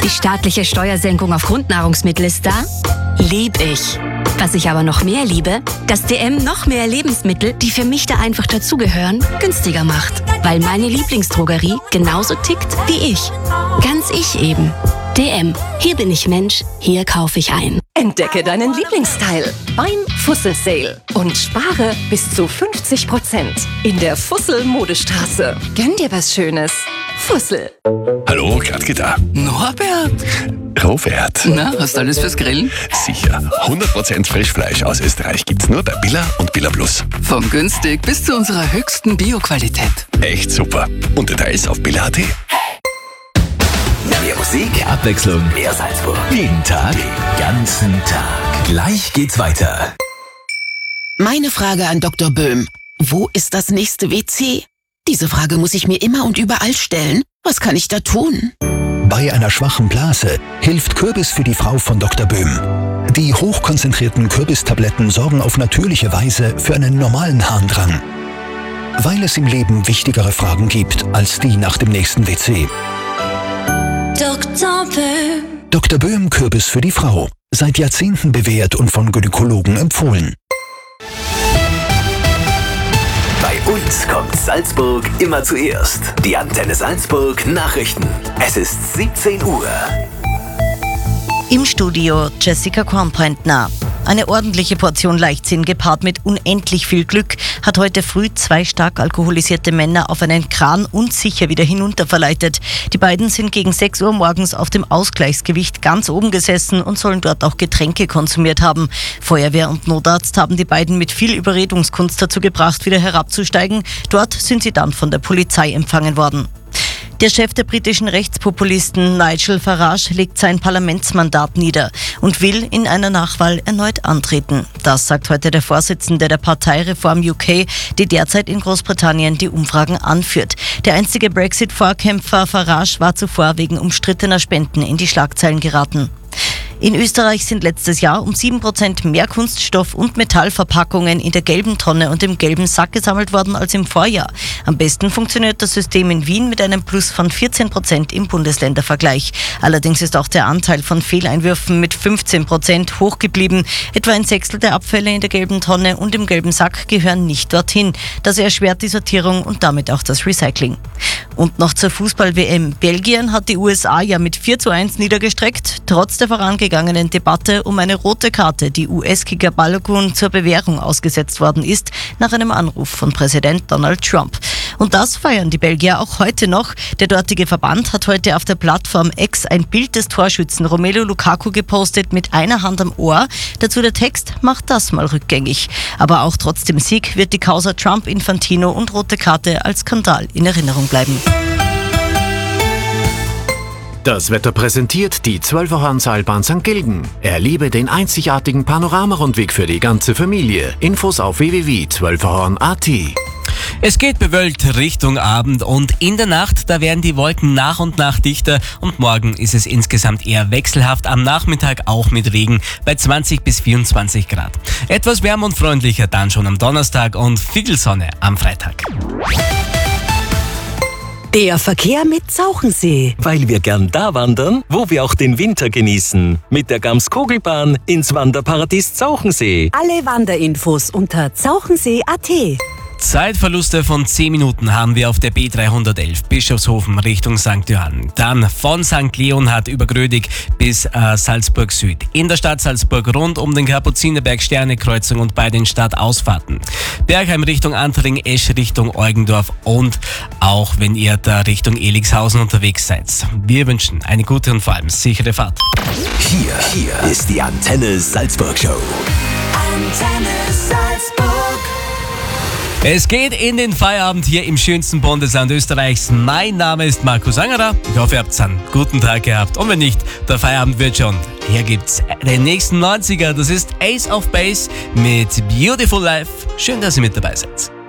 Die staatliche Steuersenkung auf Grundnahrungsmittel ist da? Lieb ich. Was ich aber noch mehr liebe, dass DM noch mehr Lebensmittel, die für mich da einfach dazugehören, günstiger macht. Weil meine Lieblingsdrogerie genauso tickt wie ich. Ganz ich eben. DM. Hier bin ich Mensch, hier kaufe ich ein. Entdecke deinen Lieblingsteil beim Fussel Sale und spare bis zu 50% in der Fussel Modestraße. Gönn dir was Schönes. Fussel. Hallo, Katke da. Norbert! Robert. Na, hast du alles fürs Grillen? Sicher. 100% Frischfleisch aus Österreich gibt's nur bei Billa und Billa Plus. Von günstig bis zu unserer höchsten Bio-Qualität. Echt super. Und Details auf billa.at. Mehr Musik, Abwechslung, mehr Salzburg. Jeden Tag, den ganzen Tag. Gleich geht's weiter. Meine Frage an Dr. Böhm. Wo ist das nächste WC? Diese Frage muss ich mir immer und überall stellen. Was kann ich da tun? Bei einer schwachen Blase hilft Kürbis für die Frau von Dr. Böhm. Die hochkonzentrierten Kürbistabletten sorgen auf natürliche Weise für einen normalen Harndrang. Weil es im Leben wichtigere Fragen gibt als die nach dem nächsten WC. Dr. Böhm. Dr. Böhm Kürbis für die Frau. Seit Jahrzehnten bewährt und von Gynäkologen empfohlen. Bei uns kommt Salzburg immer zuerst. Die Antenne Salzburg Nachrichten. Es ist 17 Uhr. Im Studio Jessica Kornpointner. Eine ordentliche Portion Leichtsinn gepaart mit unendlich viel Glück hat heute früh 2 stark alkoholisierte Männer auf einen Kran unsicher wieder hinunter verleitet. Die beiden sind gegen 6 Uhr morgens auf dem Ausgleichsgewicht ganz oben gesessen und sollen dort auch Getränke konsumiert haben. Feuerwehr und Notarzt haben die beiden mit viel Überredungskunst dazu gebracht, wieder herabzusteigen. Dort sind sie dann von der Polizei empfangen worden. Der Chef der britischen Rechtspopulisten Nigel Farage legt sein Parlamentsmandat nieder und will in einer Nachwahl erneut antreten. Das sagt heute der Vorsitzende der Partei Reform UK, die derzeit in Großbritannien die Umfragen anführt. Der einzige Brexit-Vorkämpfer Farage war zuvor wegen umstrittener Spenden in die Schlagzeilen geraten. In Österreich sind letztes Jahr um 7% mehr Kunststoff- und Metallverpackungen in der gelben Tonne und im gelben Sack gesammelt worden als im Vorjahr. Am besten funktioniert das System in Wien mit einem Plus von 14% im Bundesländervergleich. Allerdings ist auch der Anteil von Fehleinwürfen mit 15% hoch geblieben. Etwa ein Sechstel der Abfälle in der gelben Tonne und im gelben Sack gehören nicht dorthin. Das erschwert die Sortierung und damit auch das Recycling. Und noch zur Fußball-WM. Belgien hat die USA ja mit 4:1 niedergestreckt, trotz der vorangegangenen Debatte um eine rote Karte, die US-Kicker Balogun zur Bewährung ausgesetzt worden ist, nach einem Anruf von Präsident Donald Trump. Und das feiern die Belgier auch heute noch. Der dortige Verband hat heute auf der Plattform X ein Bild des Torschützen Romelu Lukaku gepostet mit einer Hand am Ohr. Dazu der Text: Macht das mal rückgängig. Aber auch trotz dem Sieg wird die Causa Trump, Infantino und rote Karte als Skandal in Erinnerung bleiben. Das Wetter präsentiert die 12er-Horn-Seilbahn St. Gilgen. Erlebe den einzigartigen Panoramarundweg für die ganze Familie. Infos auf www.12erhorn.at. Es geht bewölkt Richtung Abend und in der Nacht, da werden die Wolken nach und nach dichter und morgen ist es insgesamt eher wechselhaft, am Nachmittag auch mit Regen bei 20 bis 24 Grad. Etwas wärmer und freundlicher dann schon am Donnerstag und viel Sonne am Freitag. Der Verkehr mit Zauchensee. Weil wir gern da wandern, wo wir auch den Winter genießen. Mit der Gams-Kogelbahn ins Wanderparadies Zauchensee. Alle Wanderinfos unter zauchensee.at. Zeitverluste von 10 Minuten haben wir auf der B311 Bischofshofen Richtung St. Johann. Dann von St. Leonhard über Grödig bis Salzburg Süd. In der Stadt Salzburg rund um den Kapuzinerberg Sternekreuzung und bei den Stadtausfahrten. Bergheim Richtung Antering, Esch Richtung Eugendorf und auch wenn ihr da Richtung Elixhausen unterwegs seid. Wir wünschen eine gute und vor allem sichere Fahrt. Hier ist die Antenne Salzburg Show. Antenne Salzburg. Es geht in den Feierabend hier im schönsten Bundesland Österreichs. Mein Name ist Markus Angerer. Ich hoffe, ihr habt einen guten Tag gehabt. Und wenn nicht, der Feierabend wird schon. Hier gibt's den nächsten 90er. Das ist Ace of Base mit Beautiful Life. Schön, dass ihr mit dabei seid.